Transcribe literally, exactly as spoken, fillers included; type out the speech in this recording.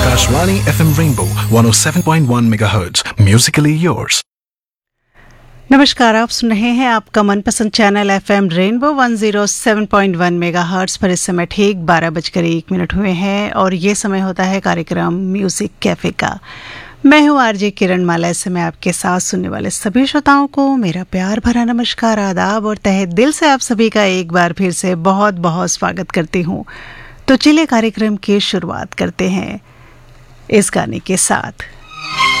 Akashvani F M Rainbow one oh seven point one megahertz. Musically yours. नमस्कार, आप सुन रहे हैं आपका मनपसंद channel F M rainbow one oh seven point one megahertz पर। इस समय ठीक बारह बजकर एक मिनट हुए हैं और ये समय होता है कार्यक्रम म्यूज़िक कैफ़े का। मैं हूँ आरजे किरण माला। इस समय आपके साथ सुनने वाले सभी श्रोताओं को मेरा प्यार भरा नमस्कार, आदाब और तहे दिल से आप सभी का एक बार फिर से बहुत बहुत स्वागत करती हूँ। तो चलिए कार्यक्रम की शुरुआत करते हैं इस गाने के साथ।